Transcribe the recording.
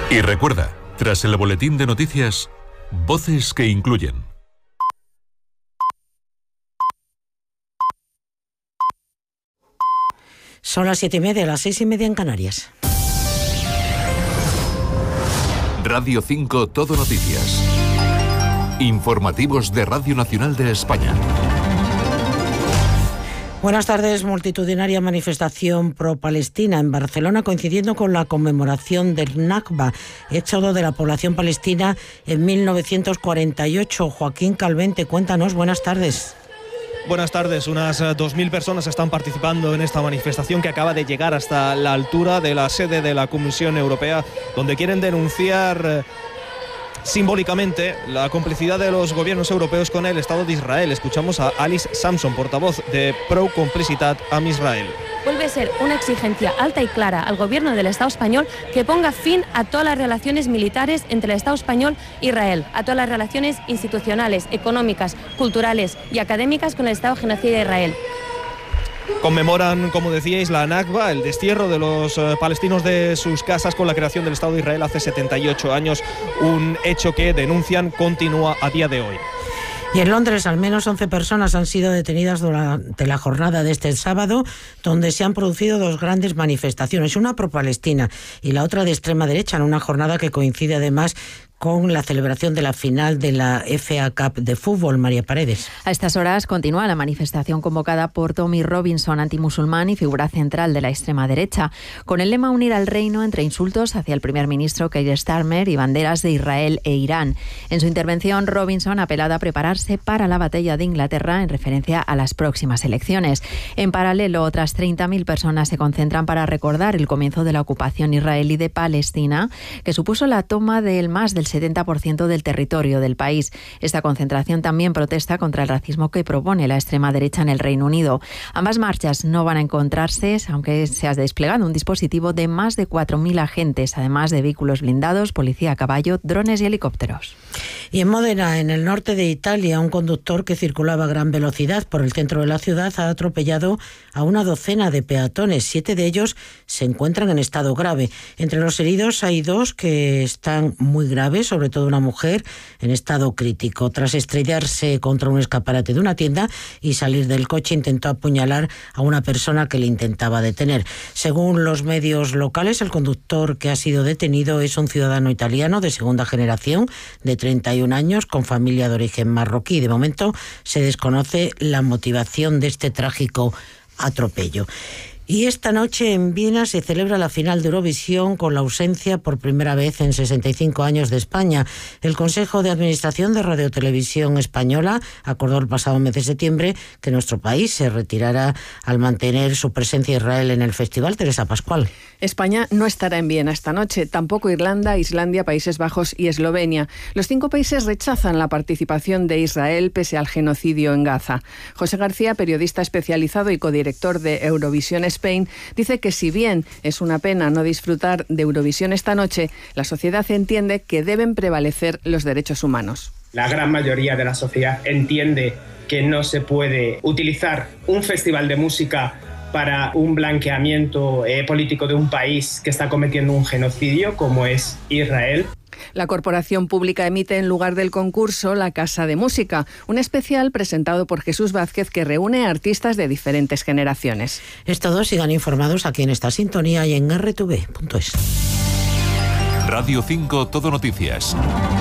Y recuerda, tras el boletín de noticias, voces que incluyen. Son las 7:30, las 6:30 en Canarias. Radio 5 Todo Noticias. Informativos de Radio Nacional de España. Buenas tardes. Multitudinaria manifestación pro-palestina en Barcelona, coincidiendo con la conmemoración del Nakba, éxodo de la población palestina en 1948. Joaquín Calvente, cuéntanos. Buenas tardes. Buenas tardes. Unas 2.000 personas están participando en esta manifestación que acaba de llegar hasta la altura de la sede de la Comisión Europea, donde quieren denunciar simbólicamente la complicidad de los gobiernos europeos con el Estado de Israel. Escuchamos a Alice Samson, portavoz de Pro Complicitat amb Israel. Vuelve a ser una exigencia alta y clara al gobierno del Estado español que ponga fin a todas las relaciones militares entre el Estado español e Israel, a todas las relaciones institucionales, económicas, culturales y académicas con el Estado genocida de Israel. Conmemoran, como decíais, la Nakba, el destierro de los palestinos de sus casas con la creación del Estado de Israel hace 78 años, un hecho que denuncian continúa a día de hoy. Y en Londres, al menos 11 personas han sido detenidas durante la jornada de este sábado, donde se han producido dos grandes manifestaciones, una pro-palestina y la otra de extrema derecha, en una jornada que coincide además con la celebración de la final de la FA Cup de fútbol. María Paredes. A estas horas continúa la manifestación convocada por Tommy Robinson, antimusulmán y figura central de la extrema derecha, con el lema Unir al reino entre insultos hacia el primer ministro Keir Starmer y banderas de Israel e Irán. En su intervención, Robinson ha apelado a prepararse para la batalla de Inglaterra en referencia a las próximas elecciones. En paralelo, otras 30.000 personas se concentran para recordar el comienzo de la ocupación israelí de Palestina, que supuso la toma del más del 70% del territorio del país. Esta concentración también protesta contra el racismo que propone la extrema derecha en el Reino Unido. Ambas marchas no van a encontrarse, aunque se ha desplegado un dispositivo de más de 4.000 agentes, además de vehículos blindados, policía a caballo, drones y helicópteros. Y en Módena, en el norte de Italia, un conductor que circulaba a gran velocidad por el centro de la ciudad ha atropellado a una docena de peatones. 7 de ellos se encuentran en estado grave. Entre los heridos hay 2 que están muy graves, sobre todo una mujer en estado crítico. Tras estrellarse contra un escaparate de una tienda y salir del coche, intentó apuñalar a una persona que le intentaba detener. Según los medios locales, el conductor que ha sido detenido es un ciudadano italiano de segunda generación, de 31 años, con familia de origen marroquí. De momento se desconoce la motivación de este trágico atropello. Y esta noche en Viena se celebra la final de Eurovisión con la ausencia por primera vez en 65 años de España. El Consejo de Administración de Radio Televisión Española acordó el pasado mes de septiembre que nuestro país se retirara al mantener su presencia Israel en el festival. Teresa Pascual. España no estará en Viena esta noche, tampoco Irlanda, Islandia, Países Bajos y Eslovenia. Los 5 países rechazan la participación de Israel pese al genocidio en Gaza. José García, periodista especializado y codirector de Eurovisión Spain, dice que si bien es una pena no disfrutar de Eurovisión esta noche, la sociedad entiende que deben prevalecer los derechos humanos. La gran mayoría de la sociedad entiende que no se puede utilizar un festival de música para un blanqueamiento político de un país que está cometiendo un genocidio como es Israel. La corporación pública emite en lugar del concurso La Casa de Música, un especial presentado por Jesús Vázquez que reúne a artistas de diferentes generaciones. Es todo, sigan informados aquí en esta sintonía y en rtv.es. Radio 5 Todo Noticias.